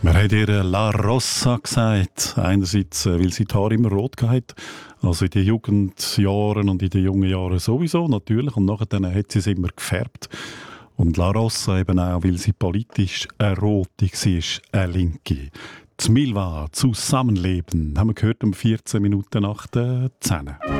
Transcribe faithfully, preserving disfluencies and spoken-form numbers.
Man hat ihr La Rossa gesagt. Einerseits, äh, weil sie die Haare immer rot hatte. Also in den Jugendjahren und in den jungen Jahren sowieso, natürlich. Und nachher dann hat sie es immer gefärbt. Und La Rossa eben auch, weil sie politisch eine Rote war, eine Linke. Die Milva, Zusammenleben, haben wir gehört um vierzehn Minuten nach der zehn.